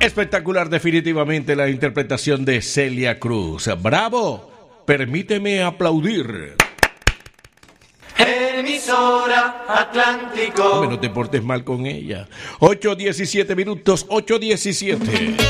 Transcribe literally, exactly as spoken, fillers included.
Espectacular definitivamente la interpretación de Celia Cruz. ¡Bravo! Permíteme aplaudir. Emisora Atlántico. Hombre, no te portes mal con ella. ocho diecisiete minutos, ocho diecisiete.